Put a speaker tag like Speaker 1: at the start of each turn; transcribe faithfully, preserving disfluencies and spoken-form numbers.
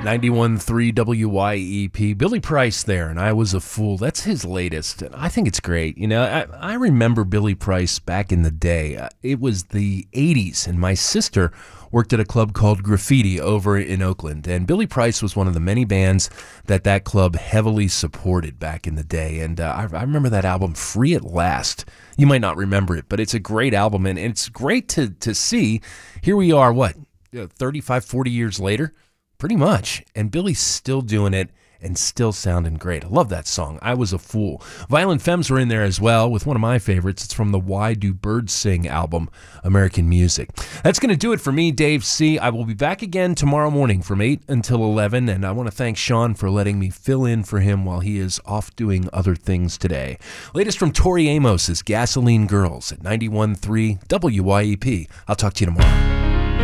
Speaker 1: ninety-one point three W Y E P. Billy Price there, and I Was a Fool. That's his latest, and I think it's great. You know, I, I remember Billy Price back in the day. Uh, It was the eighties, and my sister worked at a club called Graffiti over in Oakland, and Billy Price was one of the many bands that that club heavily supported back in the day, and uh, I, I remember that album, Free at Last. You might not remember it, but it's a great album, and it's great to, to see. Here we are, what, thirty-five, forty years later? Pretty much. And Billy's still doing it and still sounding great. I love that song, I Was a Fool. Violent Femmes were in there as well with one of my favorites. It's from the Why Do Birds Sing album, American Music. That's going to do it for me, Dave C. I will be back again tomorrow morning from eight until eleven, and I want to thank Sean for letting me fill in for him while he is off doing other things today. Latest from Tori Amos is Gasoline Girls at ninety-one point three W Y E P. I'll talk to you tomorrow.